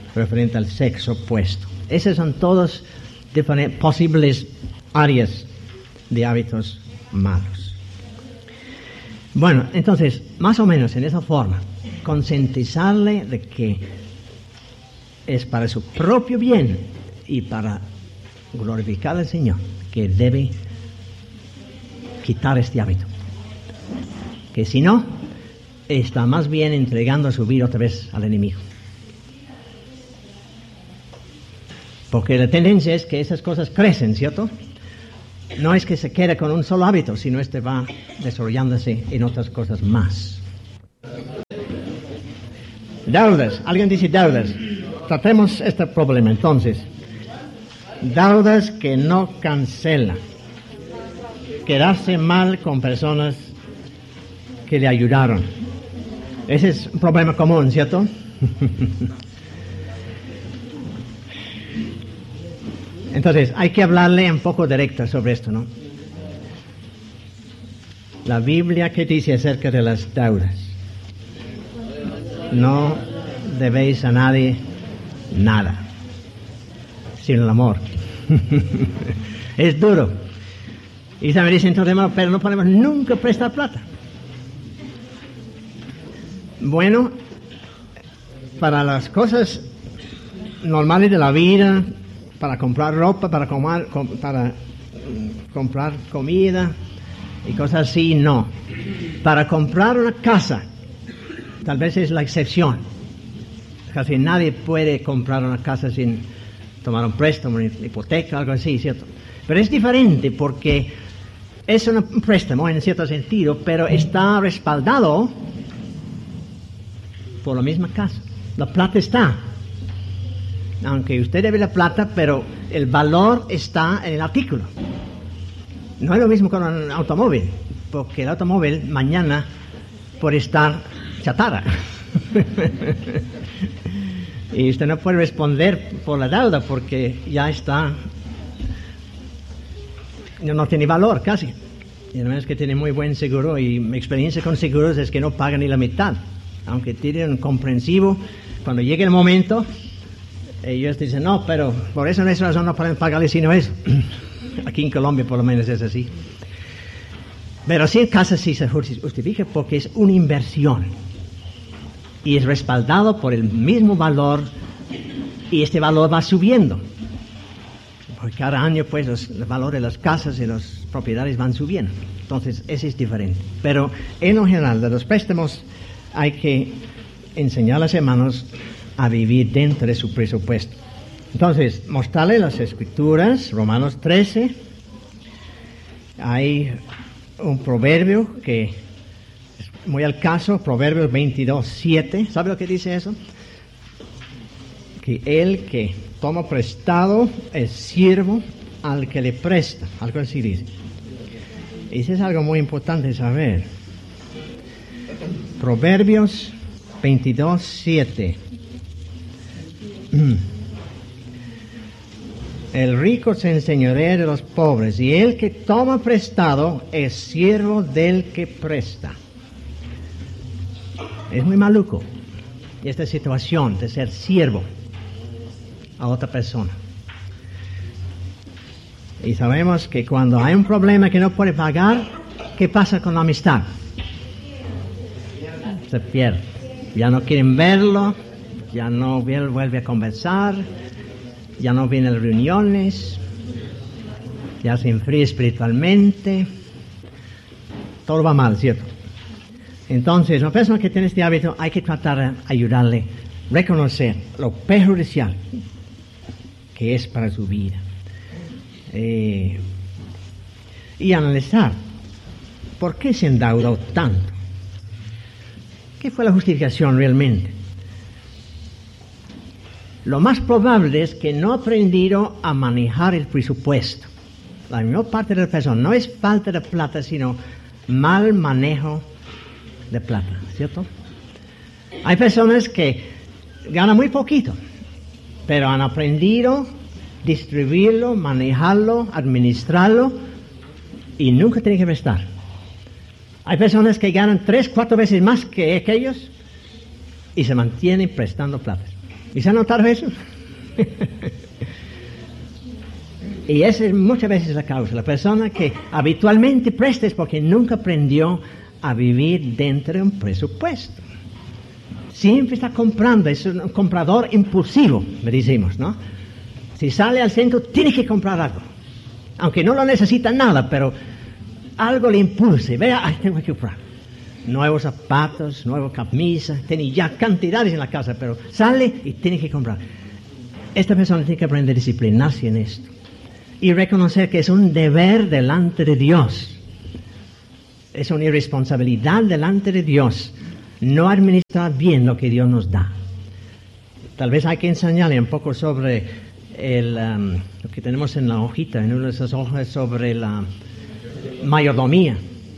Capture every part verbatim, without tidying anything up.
referente al sexo opuesto. Esas son todas posibles áreas de hábitos malos. Bueno, entonces, más o menos en esa forma, concientizarle de que es para su propio bien y para glorificar al Señor que debe quitar este hábito. Que si no, está más bien entregando su vida otra vez al enemigo. Porque la tendencia es que esas cosas crecen, ¿cierto? No es que se quede con un solo hábito, sino este va desarrollándose en otras cosas más. Deudas. Alguien dice deudas. Tratemos este problema entonces. Deudas que no cancela. Quedarse mal con personas que le ayudaron. Ese es un problema común, ¿cierto? Entonces, hay que hablarle un poco directo sobre esto, ¿no? La Biblia, ¿qué dice acerca de las deudas? No debéis a nadie nada, sino el amor. Es duro. Y se me dice entonces, hermano, pero no podemos nunca prestar plata. Bueno, para las cosas normales de la vida, para comprar ropa, para, comer, com, para comprar comida y cosas así, no. Para comprar una casa, tal vez es la excepción. Casi nadie puede comprar una casa sin tomar un préstamo, una hipoteca, algo así, ¿cierto? Pero es diferente porque es un préstamo en cierto sentido, pero está respaldado por la misma casa. La plata está. Aunque usted debe la plata, pero el valor está en el artículo. No es lo mismo con un automóvil, porque el automóvil mañana puede estar chatarra. Y usted no puede responder por la deuda porque ya está, no, no tiene valor casi. Y además que tiene muy buen seguro, y mi experiencia con seguros es que no pagan ni la mitad. Aunque tienen un comprensivo, cuando llegue el momento, ellos dicen, no, pero por eso no es razón, no pueden pagarle sino eso. Aquí en Colombia por lo menos es así. Pero sí en casa sí se justifica porque es una inversión. Y es respaldado por el mismo valor, y este valor va subiendo. Porque cada año pues los, los valores de las casas y las propiedades van subiendo. Entonces ese es diferente. Pero en lo general de los préstamos hay que enseñar a los hermanos a vivir dentro de su presupuesto. Entonces, mostrarle las escrituras, Romanos trece. Hay un proverbio que es muy al caso, Proverbios veintidós, siete. ¿Sabe lo que dice eso? Que el que toma prestado es siervo al que le presta. Algo así dice. Y eso es algo muy importante saber. Proverbios veintidós, siete. El rico se enseñorea de los pobres, y el que toma prestado es siervo del que presta. Es muy maluco esta situación de ser siervo a otra persona. Y sabemos que cuando hay un problema que no puede pagar, ¿qué pasa con la amistad? Se pierde. Ya no quieren verlo, ya no vuelve a conversar, ya no viene a las reuniones, ya se enfría espiritualmente, todo va mal, ¿cierto? Entonces, una persona que tiene este hábito hay que tratar de ayudarle a reconocer lo perjudicial que es para su vida, eh, y analizar por qué se endeudó tanto. ¿Qué fue la justificación realmente? Lo más probable es que no ha aprendido a manejar el presupuesto. La mayor parte de la persona no es falta de plata, sino mal manejo de plata, ¿cierto? Hay personas que ganan muy poquito, pero han aprendido a distribuirlo, manejarlo, administrarlo, y nunca tienen que prestar. Hay personas que ganan tres, cuatro veces más que aquellos y se mantienen prestando plata. ¿Y se ha notado eso? Y esa es muchas veces la causa. La persona que habitualmente presta es porque nunca aprendió a vivir dentro de un presupuesto. Siempre está comprando, es un comprador impulsivo, me decimos, ¿no? Si sale al centro, tiene que comprar algo. Aunque no lo necesita nada, pero algo le impulsa. Vea, ay, tengo que comprar. Nuevos zapatos, nuevas camisas, tiene ya cantidades en la casa, pero sale y tiene que comprar. Esta persona tiene que aprender a disciplinarse en esto. Y reconocer que es un deber delante de Dios. Es una irresponsabilidad delante de Dios no administrar bien lo que Dios nos da. Tal vez hay que enseñarle un poco sobre el, um, lo que tenemos en la hojita, en una de esas hojas, sobre la mayordomía.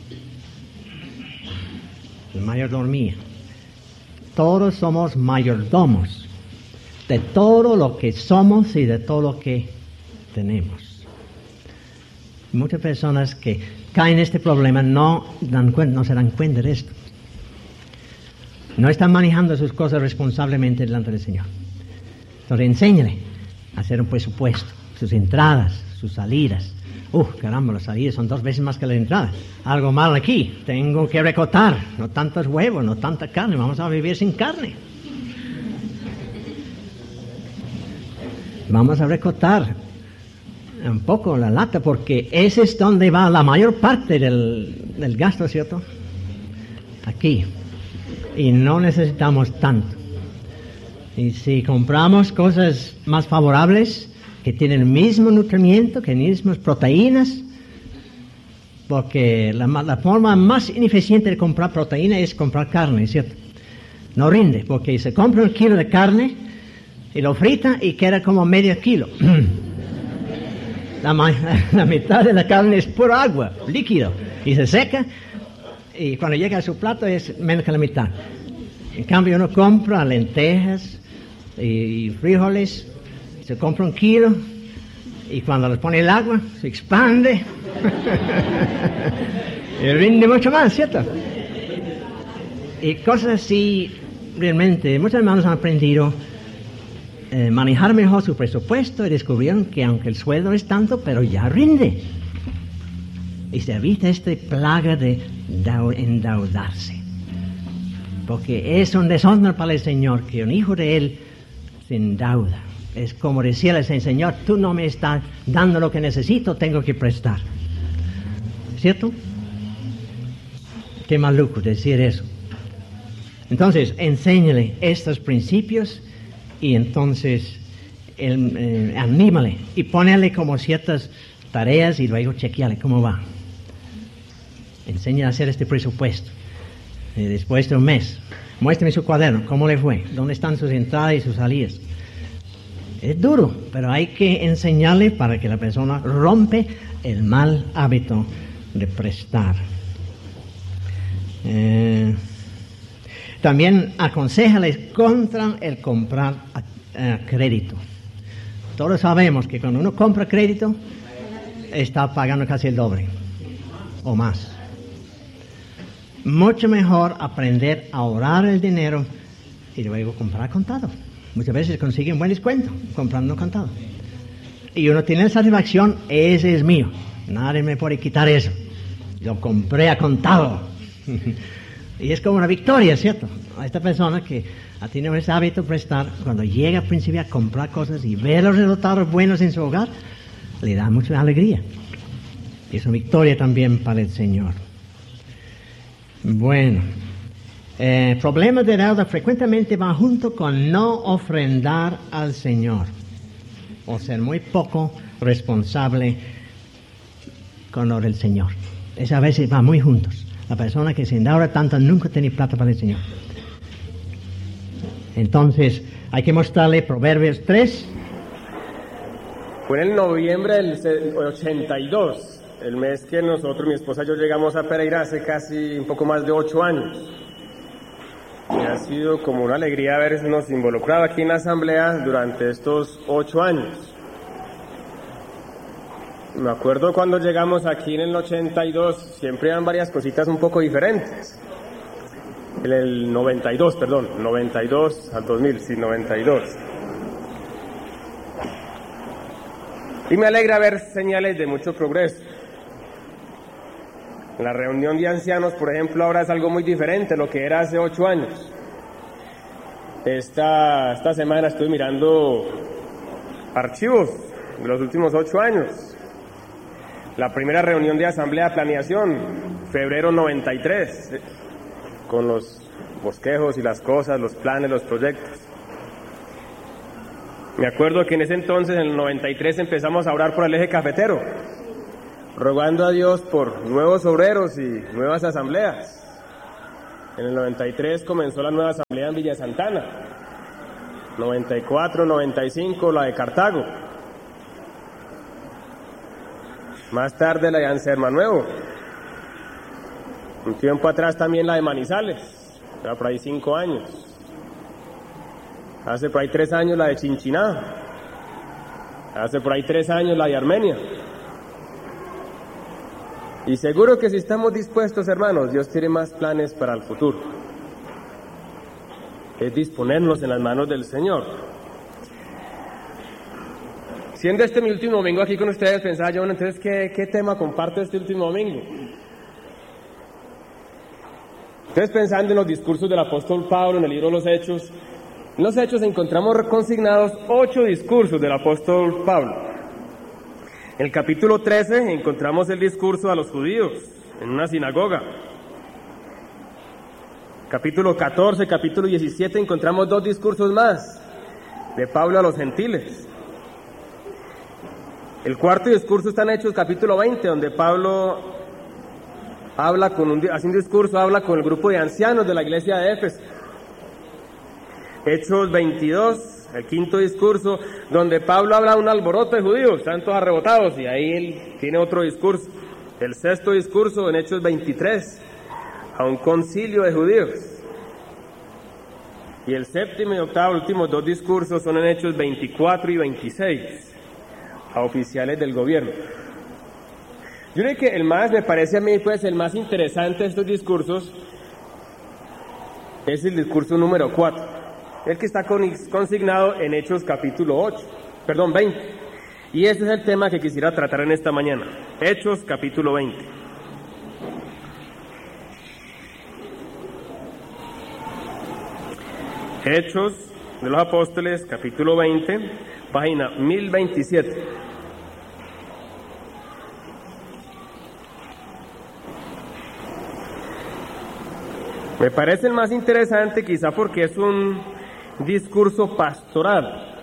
La mayordomía. Todos somos mayordomos de todo lo que somos y de todo lo que tenemos. Muchas personas que caen en este problema no, dan cuenta, no se dan cuenta de esto. No están manejando sus cosas responsablemente delante del Señor. Entonces, enséñale a hacer un presupuesto, sus entradas, sus salidas. Uh, caramba, las salidas son dos veces más que las entradas. Algo mal aquí, tengo que recortar, no tantos huevos, no tanta carne, vamos a vivir sin carne. Vamos a recortar un poco la lata, porque ese es donde va la mayor parte del, del gasto, ¿cierto? Aquí. Y no necesitamos tanto. Y si compramos cosas más favorables, que tienen el mismo nutrimiento, que mismas proteínas, porque la, la forma más ineficiente de comprar proteína es comprar carne, ¿cierto? No rinde, porque se compra un kilo de carne y lo frita y queda como medio kilo. La, la mitad de la carne es pura agua, líquido, y se seca, y cuando llega a su plato es menos que la mitad. En cambio uno compra lentejas y frijoles, se compra un kilo, y cuando les pone el agua, se expande, y rinde mucho más, ¿cierto? Y cosas así, realmente, muchos hermanos han aprendido Eh, manejar mejor su presupuesto y descubrieron que aunque el sueldo es tanto, pero ya rinde. Y se evita esta plaga de endeudarse. Porque es un deshonor para el Señor que un hijo de Él se endeuda. Es como decirle al Señor, tú no me estás dando lo que necesito, tengo que prestar. ¿Cierto? Qué maluco decir eso. Entonces, enséñale estos principios. Y entonces, el, eh, anímale y ponele como ciertas tareas y luego chequeale cómo va. Enseña a hacer este presupuesto. Y después de un mes, muéstrame su cuaderno, cómo le fue, dónde están sus entradas y sus salidas. Es duro, pero hay que enseñarle para que la persona rompe el mal hábito de prestar. Eh, También aconséjales contra el comprar a, a crédito. Todos sabemos que cuando uno compra crédito, está pagando casi el doble o más. Mucho mejor aprender a ahorrar el dinero y luego comprar contado. Muchas veces consigue un buen descuento comprando contado. Y uno tiene la satisfacción, ese es mío. Nadie me puede quitar eso. Lo compré a contado. Y es como una victoria, ¿cierto? A esta persona que ha tenido ese hábito de prestar, cuando llega al principio a comprar cosas y ve los resultados buenos en su hogar, le da mucha alegría. Y es una victoria también para el Señor. Bueno, eh, problemas de deuda frecuentemente van junto con no ofrendar al Señor o ser muy poco responsable con lo del Señor. Eso a veces va muy juntos. La persona que se endeuda tanto nunca tiene plata para el Señor. Entonces, hay que mostrarle Proverbios tres. Fue en el noviembre del ochenta y dos, el mes que nosotros, mi esposa y yo llegamos a Pereira hace casi un poco más de ocho años. Y ha sido como una alegría habernos involucrado aquí en la asamblea durante estos ocho años. Me acuerdo cuando llegamos aquí en el ochenta y dos, siempre eran varias cositas un poco diferentes. En el noventa y dos, perdón, noventa y dos al dos mil, sí, noventa y dos. Y me alegra ver señales de mucho progreso. La reunión de ancianos, por ejemplo, ahora es algo muy diferente a lo que era hace ocho años. Esta, esta semana estoy mirando archivos de los últimos ocho años. La primera reunión de asamblea de planeación, febrero noventa y tres, con los bosquejos y las cosas, los planes, los proyectos. Me acuerdo que en ese entonces, en el noventa y tres, empezamos a orar por el eje cafetero, rogando a Dios por nuevos obreros y nuevas asambleas. En el noventa y tres comenzó la nueva asamblea en Villa Santana, noventa y cuatro, noventa y cinco la de Cartago, más tarde la de Anserma Nuevo, un tiempo atrás también la de Manizales, ya por ahí cinco años, hace por ahí tres años la de Chinchiná, hace por ahí tres años la de Armenia. Y seguro que si estamos dispuestos, hermanos, Dios tiene más planes para el futuro. Es disponernos en las manos del Señor. Siendo este mi último domingo aquí con ustedes, pensaba yo, bueno, entonces, ¿qué, qué tema comparto este último domingo? Entonces, pensando en los discursos del apóstol Pablo en el libro de los Hechos, en los Hechos encontramos consignados ocho discursos del apóstol Pablo. En el capítulo trece encontramos el discurso a los judíos en una sinagoga. Capítulo catorce, capítulo diecisiete encontramos dos discursos más de Pablo a los gentiles. El cuarto discurso está en Hechos capítulo veinte, donde Pablo habla con un, hace un discurso, habla con el grupo de ancianos de la iglesia de Éfeso. Hechos veintidós, el quinto discurso, donde Pablo habla de un alboroto de judíos, están todos arrebatados, y ahí él tiene otro discurso. El sexto discurso en Hechos veintitrés, a un concilio de judíos. Y el séptimo y octavo, últimos dos discursos son en Hechos veinticuatro y veintiséis, a oficiales del gobierno. Yo creo que el más, me parece a mí, pues el más interesante de estos discursos es el discurso número cuatro. El que está consignado en Hechos capítulo ocho, perdón, veinte. Y ese es el tema que quisiera tratar en esta mañana. Hechos capítulo veinte. Hechos de los Apóstoles capítulo veinte, página mil veintisiete. Me parece el más interesante quizá porque es un discurso pastoral.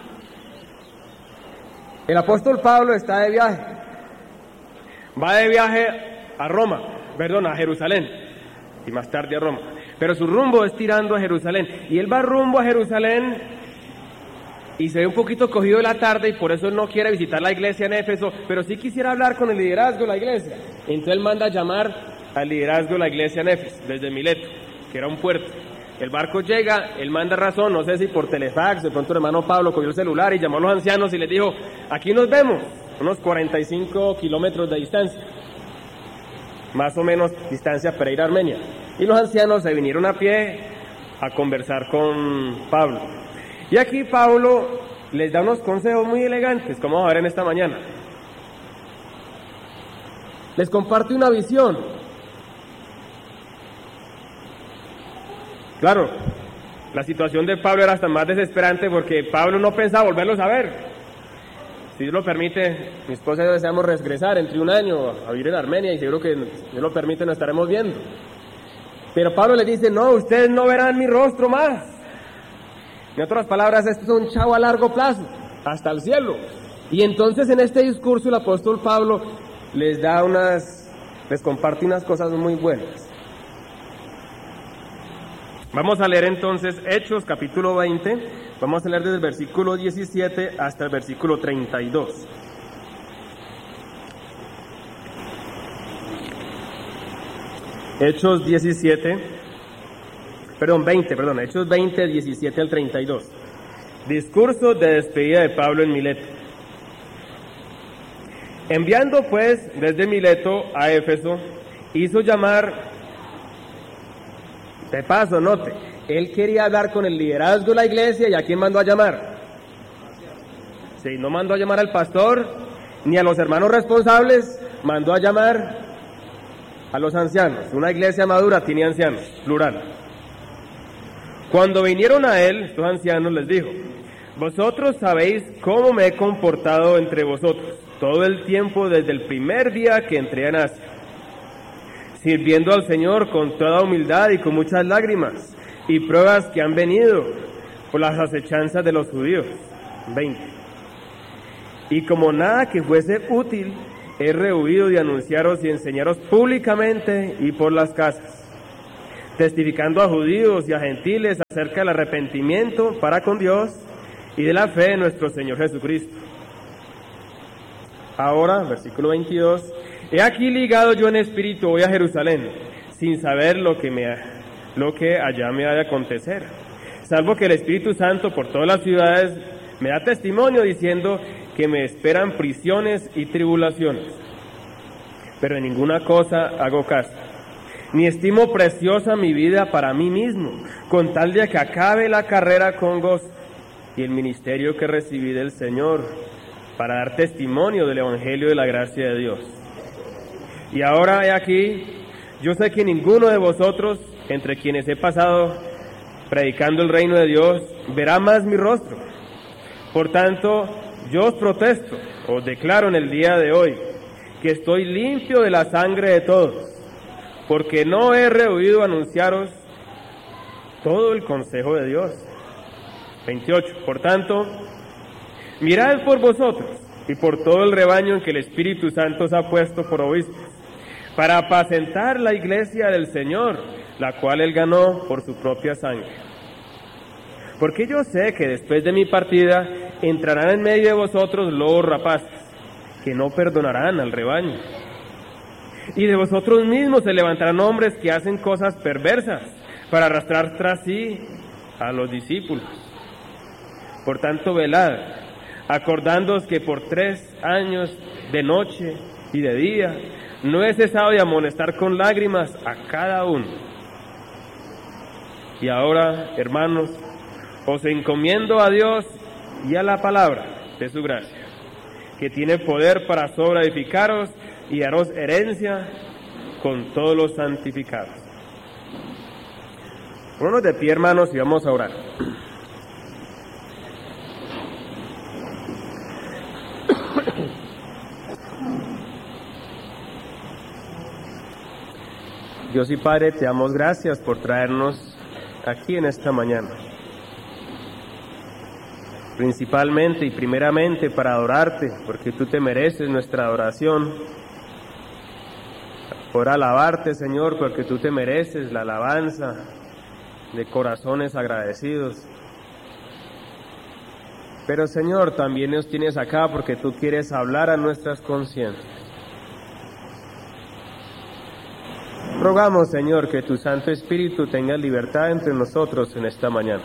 El apóstol Pablo está de viaje, va de viaje a Roma, perdón, a Jerusalén, y más tarde a Roma, pero su rumbo es tirando a Jerusalén, y él va rumbo a Jerusalén y se ve un poquito cogido de la tarde, y por eso él no quiere visitar la iglesia en Éfeso, pero sí quisiera hablar con el liderazgo de la iglesia. Entonces él manda a llamar al liderazgo de la iglesia en Éfeso, desde Mileto, que era un puerto. El barco llega, él manda razón, no sé si por telefax, de pronto el hermano Pablo cogió el celular y llamó a los ancianos y les dijo, aquí nos vemos, unos cuarenta y cinco kilómetros de distancia, más o menos distancia para ir a Armenia. Y los ancianos se vinieron a pie a conversar con Pablo. Y aquí Pablo les da unos consejos muy elegantes, como vamos a ver en esta mañana. Les comparte una visión. Claro, la situación de Pablo era hasta más desesperante porque Pablo no pensaba volverlos a ver. Si Dios lo permite, mi esposa y yo deseamos regresar entre un año a vivir en Armenia y seguro que Dios lo permite, nos estaremos viendo. Pero Pablo les dice, no, ustedes no verán mi rostro más. En otras palabras, esto es un chavo a largo plazo, hasta el cielo. Y entonces en este discurso el apóstol Pablo les da unas, les comparte unas cosas muy buenas. Vamos a leer entonces Hechos capítulo veinte, vamos a leer desde el versículo diecisiete hasta el versículo treinta y dos. Hechos diecisiete, perdón, veinte, perdón, Hechos veinte, diecisiete al treinta y dos. Discurso de despedida de Pablo en Mileto. Enviando pues desde Mileto a Éfeso, hizo llamar De paso, note, él quería hablar con el liderazgo de la iglesia, ¿y a quién mandó a llamar? Sí, no mandó a llamar al pastor, ni a los hermanos responsables, mandó a llamar a los ancianos. Una iglesia madura tiene ancianos, plural. Cuando vinieron a él, estos ancianos les dijo: vosotros sabéis cómo me he comportado entre vosotros todo el tiempo desde el primer día que entré en Asia, sirviendo al Señor con toda humildad y con muchas lágrimas y pruebas que han venido por las acechanzas de los judíos. veinte. Y como nada que fuese útil, he rehuido de anunciaros y enseñaros públicamente y por las casas, testificando a judíos y a gentiles acerca del arrepentimiento para con Dios y de la fe en nuestro Señor Jesucristo. Ahora, versículo veintidós, he aquí ligado yo en espíritu voy a Jerusalén, sin saber lo que, me ha, lo que allá me ha de acontecer, salvo que el Espíritu Santo por todas las ciudades me da testimonio diciendo que me esperan prisiones y tribulaciones. Pero en ninguna cosa hago caso, ni estimo preciosa mi vida para mí mismo, con tal de que acabe la carrera con gozo y el ministerio que recibí del Señor, para dar testimonio del Evangelio de la gracia de Dios. Y ahora he aquí, yo sé que ninguno de vosotros, entre quienes he pasado predicando el reino de Dios, verá más mi rostro. Por tanto, yo os protesto, os declaro en el día de hoy, que estoy limpio de la sangre de todos, porque no he rehuido anunciaros todo el consejo de Dios. veintiocho. Por tanto, mirad por vosotros y por todo el rebaño en que el Espíritu Santo os ha puesto por obispos, para apacentar la iglesia del Señor, la cual él ganó por su propia sangre. Porque yo sé que después de mi partida entrarán en medio de vosotros lobos rapaces, que no perdonarán al rebaño. Y de vosotros mismos se levantarán hombres que hacen cosas perversas, para arrastrar tras sí a los discípulos. Por tanto, velad, acordándoos que por tres años de noche y de día no he cesado de amonestar con lágrimas a cada uno. Y ahora, hermanos, os encomiendo a Dios y a la palabra de su gracia, que tiene poder para sobreedificaros y daros herencia con todos los santificados. Ponos de pie, hermanos, y vamos a orar. Dios y Padre, te damos gracias por traernos aquí en esta mañana, principalmente y primeramente para adorarte, porque tú te mereces nuestra adoración, por alabarte, Señor, porque tú te mereces la alabanza de corazones agradecidos. Pero, Señor, también nos tienes acá porque tú quieres hablar a nuestras conciencias. Rogamos, Señor, que tu Santo Espíritu tenga libertad entre nosotros en esta mañana.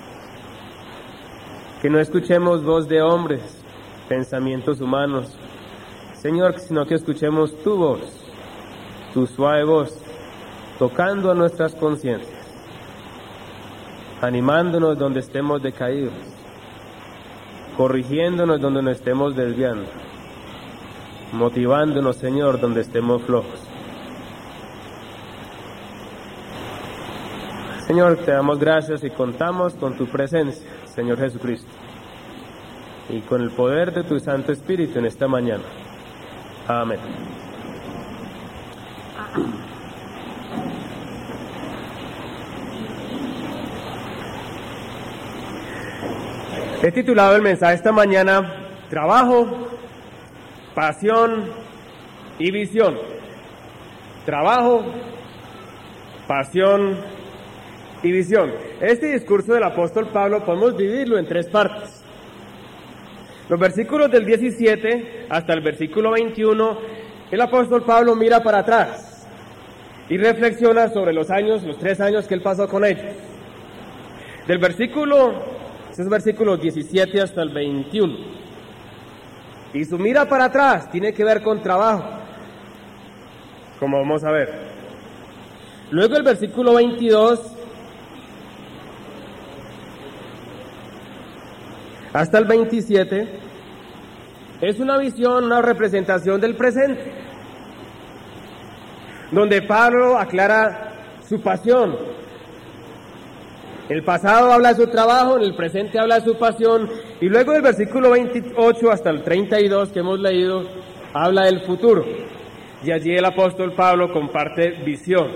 Que no escuchemos voz de hombres, pensamientos humanos, Señor, sino que escuchemos tu voz, tu suave voz, tocando a nuestras conciencias, animándonos donde estemos decaídos, corrigiéndonos donde nos estemos desviando, motivándonos, Señor, donde estemos flojos. Señor, te damos gracias y contamos con tu presencia, Señor Jesucristo, y con el poder de tu Santo Espíritu en esta mañana. Amén. He titulado el mensaje esta mañana: Trabajo, Pasión y Visión. Trabajo, Pasión y Visión. Este discurso del apóstol Pablo podemos dividirlo en tres partes. Los versículos del diecisiete hasta el versículo veintiuno, el apóstol Pablo mira para atrás y reflexiona sobre los años, los tres años que él pasó con ellos. Del versículo, esos versículos diecisiete hasta el veintiuno. Y su mira para atrás tiene que ver con trabajo, como vamos a ver. Luego el versículo veintidós hasta el veintisiete es una visión, una representación del presente, donde Pablo aclara su pasión. El pasado habla de su trabajo, en el presente habla de su pasión, y luego del versículo veintiocho hasta el treinta y dos que hemos leído, habla del futuro. Y allí el apóstol Pablo comparte visión,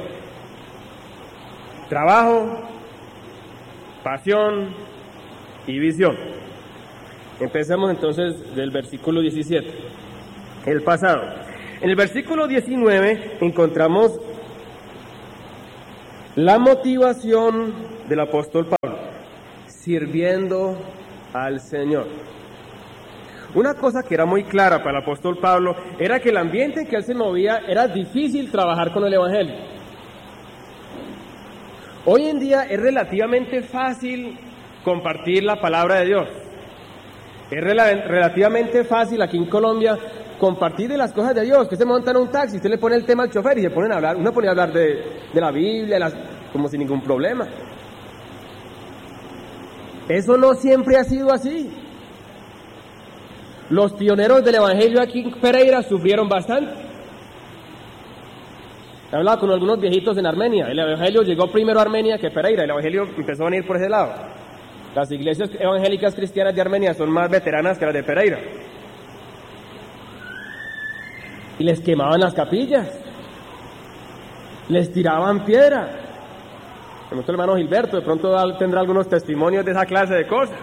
trabajo, pasión y visión. Empecemos entonces del versículo diecisiete, el pasado. En el versículo diecinueve encontramos la motivación del apóstol Pablo, sirviendo al Señor. Una cosa que era muy clara para el apóstol Pablo era que el ambiente en que él se movía era difícil trabajar con el Evangelio. Hoy en día es relativamente fácil compartir la palabra de Dios. Es rel- relativamente fácil aquí en Colombia compartir de las cosas de Dios. Que se monta en un taxi, usted le pone el tema al chofer y se ponen a hablar, uno pone a hablar de, de la Biblia, de las, como sin ningún problema. Eso no siempre ha sido así. Los pioneros del Evangelio aquí en Pereira sufrieron bastante. He hablado con algunos viejitos en Armenia. El Evangelio llegó primero a Armenia que Pereira. El Evangelio empezó a venir por ese lado. Las iglesias evangélicas cristianas de Armenia son más veteranas que las de Pereira. Y les quemaban las capillas. Les tiraban piedra. Nuestro hermano Gilberto de pronto tendrá algunos testimonios de esa clase de cosas.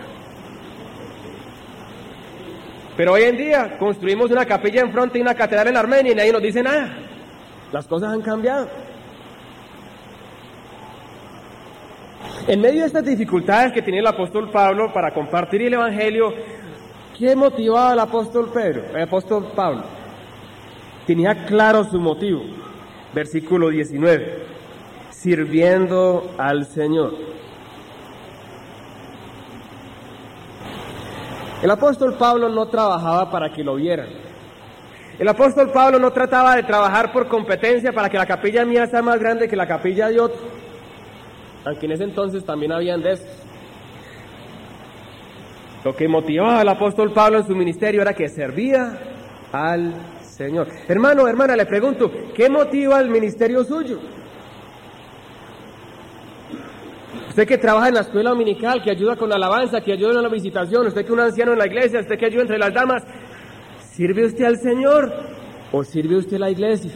Pero hoy en día construimos una capilla enfrente y una catedral en Armenia y nadie nos dice nada. Las cosas han cambiado. En medio de estas dificultades que tenía el apóstol Pablo para compartir el Evangelio, ¿qué motivaba al apóstol Pedro, el apóstol Pablo? Tenía claro su motivo. Versículo diecinueve. Sirviendo al Señor. El apóstol Pablo no trabajaba para que lo vieran. El apóstol Pablo no trataba de trabajar por competencia para que la capilla mía sea más grande que la capilla de otro, aunque en ese entonces también habían de estos. Lo que motivaba al apóstol Pablo en su ministerio era que servía al Señor. Hermano, hermana, le pregunto, ¿qué motiva el ministerio suyo? Usted que trabaja en la escuela dominical, que ayuda con la alabanza, que ayuda en la visitación, usted que es un anciano en la iglesia, usted que ayuda entre las damas, ¿sirve usted al Señor o sirve usted a la iglesia?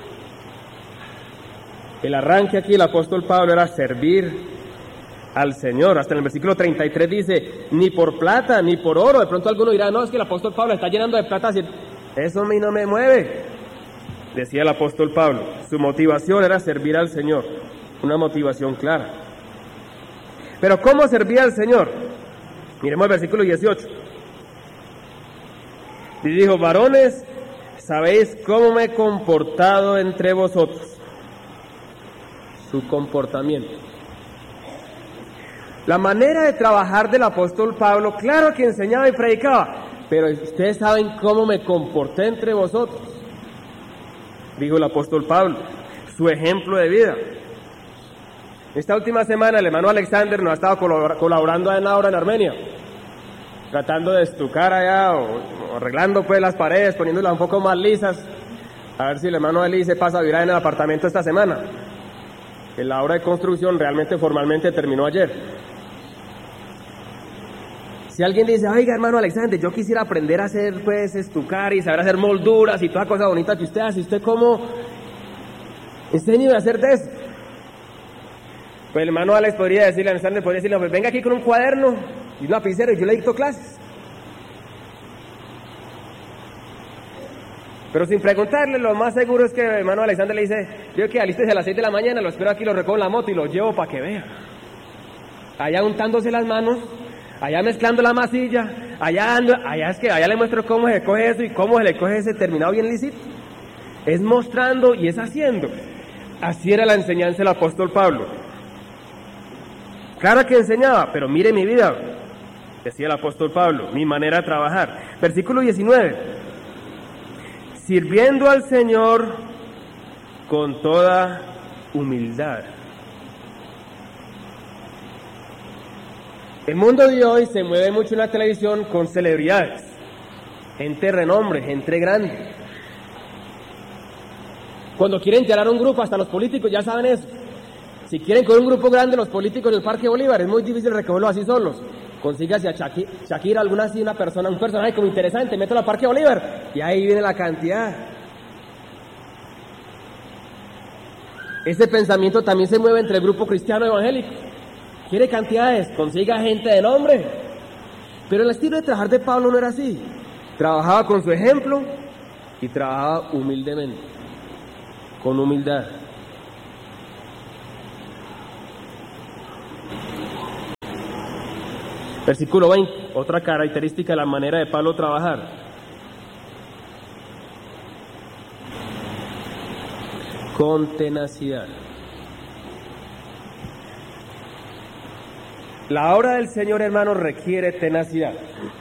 El arranque aquí del apóstol Pablo era servir al Señor. Hasta en el versículo treinta y tres dice, ni por plata, ni por oro. De pronto alguno dirá, no, es que el apóstol Pablo está llenando de plata, así, eso a mí no me mueve. Decía el apóstol Pablo, su motivación era servir al Señor, una motivación clara. Pero ¿cómo servía al Señor? Miremos el versículo dieciocho. Y dijo, varones, ¿sabéis cómo me he comportado entre vosotros? Su comportamiento. La manera de trabajar del apóstol Pablo, claro que enseñaba y predicaba, pero ustedes saben cómo me comporté entre vosotros, dijo el apóstol Pablo, su ejemplo de vida. Esta última semana el hermano Alexander nos ha estado colaborando en ahora en Armenia, tratando de estucar allá o, o arreglando pues las paredes, poniéndolas un poco más lisas, a ver si el hermano Eli se pasa a virar en el apartamento esta semana, que la obra de construcción realmente formalmente terminó ayer. Si alguien dice, oiga hermano Alexander, yo quisiera aprender a hacer pues estucar y saber hacer molduras y toda cosa bonita que usted hace, ¿usted cómo? Enséñeme a hacer de eso. Pues el hermano Alex podría decirle, Alexander podría decirle, pues venga aquí con un cuaderno y un lapicero y yo le dicto clases. Pero sin preguntarle, lo más seguro es que el hermano Alexander le dice, yo que alístese a las seis de la mañana, lo espero aquí, lo recojo en la moto y lo llevo para que vea. Allá untándose las manos, allá mezclando la masilla, allá ando, allá es que allá le muestro cómo se coge eso y cómo se le coge ese terminado bien lisito. Es mostrando y es haciendo. Así era la enseñanza del apóstol Pablo. Claro que enseñaba, pero mire mi vida, decía el apóstol Pablo, mi manera de trabajar. Versículo diecinueve, sirviendo al Señor con toda humildad. El mundo de hoy se mueve mucho en la televisión con celebridades, gente de renombre, gente grande. Cuando quieren llenar un grupo, hasta los políticos ya saben eso. Si quieren con un grupo grande, los políticos del Parque Bolívar, es muy difícil recogerlo así solos. Consígase a Shakira, Shakira alguna así, una persona, un personaje como interesante, mételo al Parque Bolívar, y ahí viene la cantidad. Ese pensamiento también se mueve entre el grupo cristiano evangélico. Quiere cantidades, consiga gente de nombre. Pero el estilo de trabajar de Pablo no era así. Trabajaba con su ejemplo y trabajaba humildemente, con humildad. Versículo veinte, otra característica de la manera de Pablo trabajar. Con tenacidad. La obra del Señor, hermano, requiere tenacidad.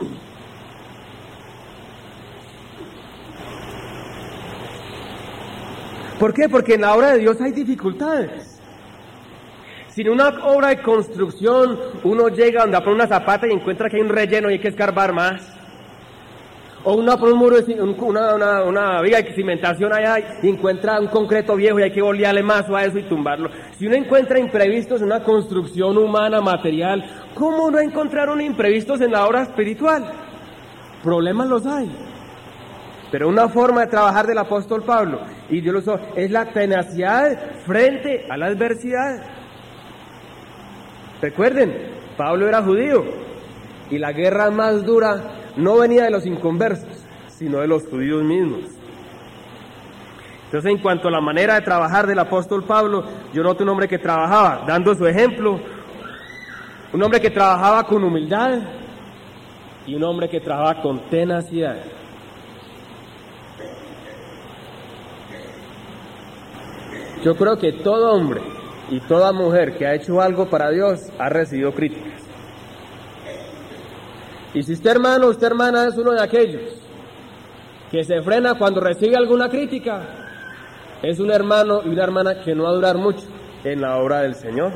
¿Por qué? Porque en la obra de Dios hay dificultades. Si en una obra de construcción uno llega donde pone una zapata y encuentra que hay un relleno y hay que escarbar más, o uno pone un muro, una, una, una viga de cimentación allá y encuentra un concreto viejo y hay que bolearle más a eso y tumbarlo. Si uno encuentra imprevistos en una construcción humana, material, ¿cómo no encontrar un imprevistos en la obra espiritual? Problemas los hay. Pero una forma de trabajar del apóstol Pablo, y Dios lo usó, es la tenacidad frente a la adversidad. Recuerden, Pablo era judío y la guerra más dura no venía de los inconversos, sino de los judíos mismos. Entonces, en cuanto a la manera de trabajar del apóstol Pablo, yo noto un hombre que trabajaba dando su ejemplo, un hombre que trabajaba con humildad y un hombre que trabajaba con tenacidad. Yo creo que todo hombre y toda mujer que ha hecho algo para Dios ha recibido críticas. Y si usted, hermano, usted, hermana, es uno de aquellos que se frena cuando recibe alguna crítica, es un hermano y una hermana que no va a durar mucho en la obra del Señor.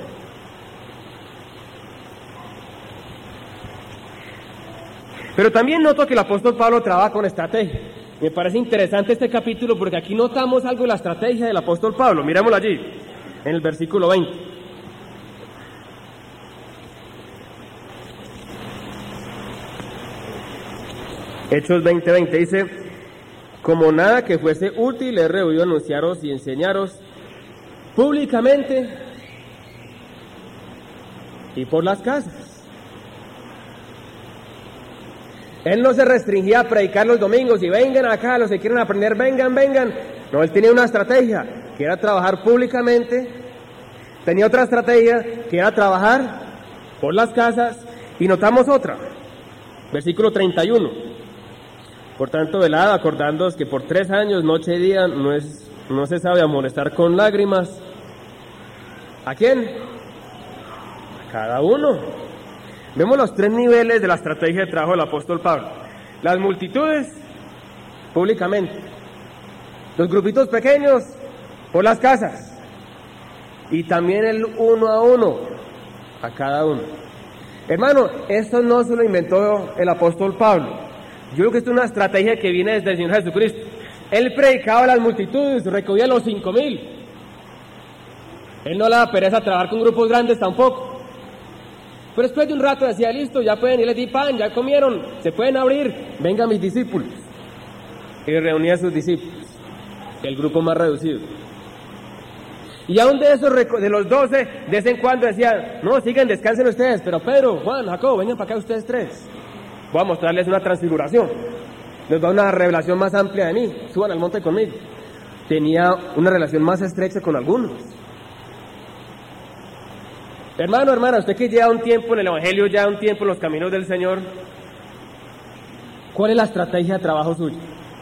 Pero también noto que el apóstol Pablo trabaja con estrategia. Me parece interesante este capítulo porque aquí notamos algo de la estrategia del apóstol Pablo. Mirémoslo allí, en el versículo veinte. Hechos veinte, veinte dice: como nada que fuese útil he rehuido anunciaros y enseñaros públicamente y por las casas. Él no se restringía a predicar los domingos y vengan acá, los que quieren aprender, vengan, vengan. No, él tenía una estrategia, que era trabajar públicamente. Tenía otra estrategia, que era trabajar por las casas. Y notamos otra, versículo treinta y uno. Por tanto, velad, acordándoos que por tres años, noche y día, no, es, no se sabe amonestar con lágrimas. ¿A quién? A cada uno. Vemos los tres niveles de la estrategia de trabajo del apóstol Pablo. Las multitudes, públicamente. Los grupitos pequeños, por las casas. Y también el uno a uno, a cada uno. Hermano, esto no se lo inventó el apóstol Pablo. Yo creo que esto es una estrategia que viene desde el Señor Jesucristo. Él predicaba a las multitudes, recogía a los cinco mil. Él no le da pereza trabajar con grupos grandes tampoco. Pero después de un rato decía, listo, ya pueden, y les di pan, ya comieron, se pueden abrir, vengan mis discípulos. Y reunía a sus discípulos, el grupo más reducido. Y aún de esos, de los doce, de vez en cuando decían, no, sigan, descansen ustedes, pero Pedro, Juan, Jacobo, vengan para acá ustedes tres. Voy a mostrarles una transfiguración, les doy una revelación más amplia de mí, suban al monte conmigo. Tenía una relación más estrecha con algunos. Hermano, hermana, usted que lleva un tiempo en el Evangelio, ya un tiempo en los caminos del Señor, ¿cuál es la estrategia de trabajo suya?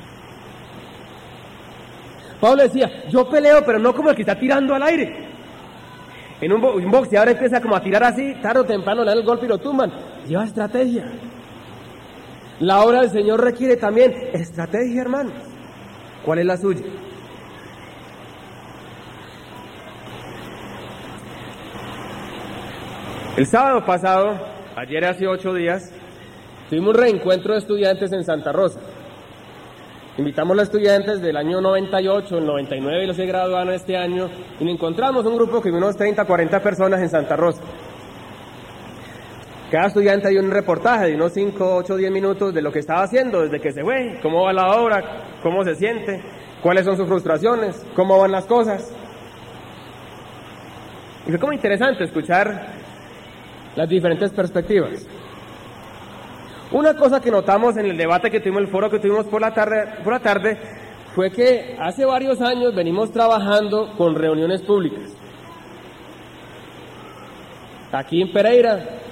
Pablo decía, yo peleo, pero no como el que está tirando al aire. En un, bo un boxeador empieza como a tirar así, tarde o temprano le dan el golpe y lo tumban. Lleva estrategia. La obra del Señor requiere también estrategia, hermano. ¿Cuál es la suya? El sábado pasado, ayer hace ocho días, tuvimos un reencuentro de estudiantes en Santa Rosa. Invitamos a los estudiantes del año noventa y ocho, el noventa y nueve y los que graduaron este año, y nos encontramos un grupo de unos treinta, cuarenta personas en Santa Rosa. Cada estudiante dio un reportaje de unos cinco, ocho, diez minutos de lo que estaba haciendo desde que se fue, cómo va la obra, cómo se siente, cuáles son sus frustraciones, cómo van las cosas. Y fue como interesante escuchar las diferentes perspectivas. Una cosa que notamos en el debate que tuvimos, el foro que tuvimos por la tarde, por la tarde, fue que hace varios años venimos trabajando con reuniones públicas. Aquí en Pereira